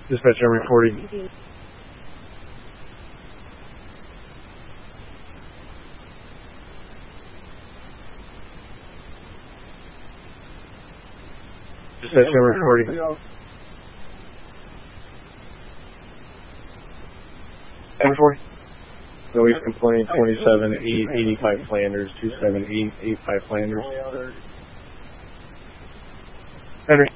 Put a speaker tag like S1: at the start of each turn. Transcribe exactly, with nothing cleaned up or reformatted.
S1: Dispatch I'm reporting. Dispatch I'm reporting. ten forty. Noise complaint twenty-seven eight eighty-five Flanders, two seven eight eighty-five Flanders. Henry.